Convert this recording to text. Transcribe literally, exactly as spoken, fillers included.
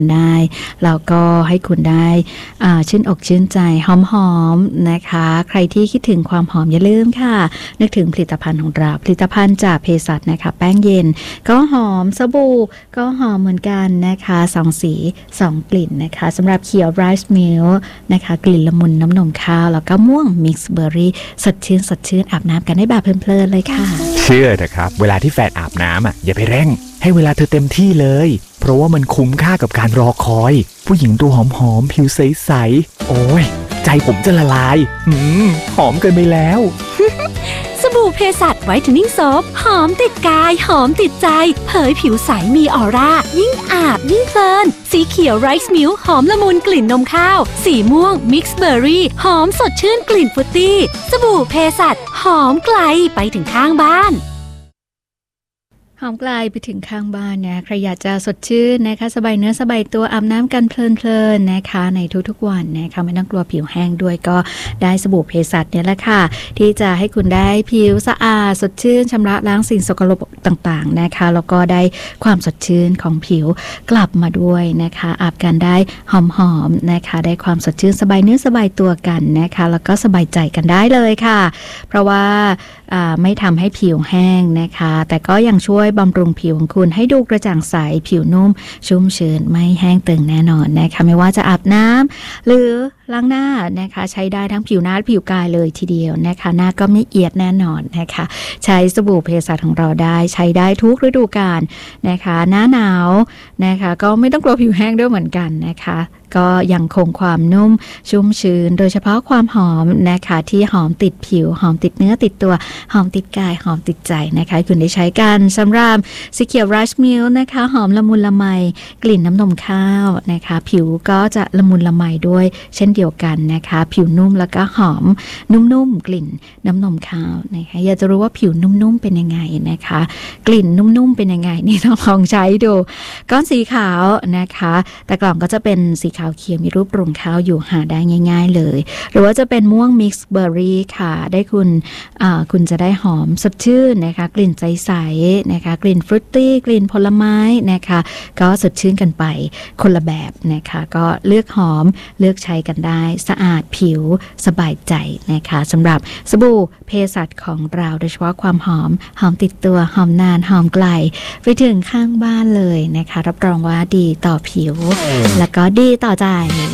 ได้แล้วก็ให้คุณได้ชื่นอกชื่นใจหอมๆนะคะใครที่คิดถึงความหอมอย่าลืมค่ะนึกถึงผลิตภัณฑ์ของเราผลิตภัณฑ์จากเภสัชนะคะแป้งเย็นก็หอมสบู่ก็หอมเหมือนกันนะคะสองสีสองกลิ่นนะคะสำหรับเขียวไรซ์มิลค์นะคะกลิ่นละมุนน้ำนมข้าวแล้วก็ม่วงมิกซ์เบอร์รี่สดชื่นสดชื่นอาบน้ำกันได้แบบเพลินๆเลยค่ะเชื่อเถอะครับเวลาที่แฟนอาบน้ำอ่ะอย่าไปเร่งให้เวลาเธอเต็มที่เลยเพราะว่ามันคุ้มค่ากับการรอคอยผู้หญิงตัวหอมๆผิวใสๆโอ้ยใจผมจะละลายอืมหอมเกินไปแล้วสบู่เภสัชไวท์เทนนิ่งโซฟหอมติดกายหอมติดใจเผยผิวใสมีออร่ายิ่งอาบยิ่งเพลินสีเขียวไรซ์มิลค์หอมละมุนกลิ่นนมข้าวสีม่วงมิกซ์เบอร์รี่หอมสดชื่นกลิ่นฟรุตตี้สบู่เภสัชหอมไกลไปถึงข้างบ้านหอมไกลไปถึงข้างบ้านนะใครอยากจะสดชื่นนะคะสบายเนื้อสบายตัวอาบน้ำกันเพลินๆนะคะในทุกๆวันนะคะไม่ต้องกลัวผิวแห้งด้วยก็ได้สบู่เภสัชเนี่ยแหละค่ะที่จะให้คุณได้ผิวสะอาดสดชื่นชำระล้างสิ่งสกปรกต่างๆนะคะแล้วก็ได้ความสดชื่นของผิวกลับมาด้วยนะคะอาบกันได้หอมๆนะคะได้ความสดชื่นสบายเนื้อสบายตัวกันนะคะแล้วก็สบายใจกันได้เลยค่ะเพราะว่าไม่ทำให้ผิวแห้งนะคะแต่ก็ยังช่วยบำรุงผิวของคุณให้ดูกระจ่างใสผิวนุ่มชุ่มชื้นไม่แห้งตึงแน่นอนนะคะไม่ว่าจะอาบน้ำหรือล้างหน้านะคะใช้ได้ทั้งผิวหน้าผิวกายเลยทีเดียวนะคะหน้าก็ไม่เอียดแน่นอนนะคะใช้สบู่เภสัชของเราได้ใช้ได้ทุกฤดูกาลนะคะหน้าหนาวนะคะก็ไม่ต้องกลัวผิวแห้งด้วยเหมือนกันนะคะก็ยังคงความนุ่มชุ่มชื้นโดยเฉพาะความหอมนะคะที่หอมติดผิวหอมติดเนื้อติดตัวหอมติดกายหอมติดใจนะคะคุณได้ใช้กันสำหรับสีเขียวไรซ์มิลค์นะคะหอมละมุนละไมกลิ่นน้ำนมข้าวนะคะผิวก็จะละมุนละไมด้วยเช่นเดียวกันนะคะผิวนุ่มแล้วก็หอมนุ่มๆกลิ่นน้ำนมข้าวนะคะอยากจะรู้ว่าผิวนุ่มๆเป็นยังไงนะคะกลิ่นนุ่มๆเป็นยังไงนี่ต้องลองใช้ดูก้อนสีขาวนะคะแต่กล่องก็จะเป็นสีขาวเขียวมีรูปรวงข้าวอยู่หาได้ง่ายๆเลยหรือว่าจะเป็นม่วงมิกซ์เบอร์รี่ค่ะได้คุณคุณจะได้หอมสดชื่นนะคะกลิ่นใสๆนะคะกลิ่นฟรุตตี้กลิ่นผลไม้นะคะก็สดชื่นกันไปคนละแบบนะคะก็เลือกหอมเลือกใช้กันได้สะอาดผิวสบายใจนะคะสำหรับสบู่เภสัชของเราโดยเฉพาะความหอมหอมติดตัวหอมนานหอมไกลไปถึงข้างบ้านเลยนะคะรับรองว่าดีต่อผิวแล้วก็ดีต่อใจ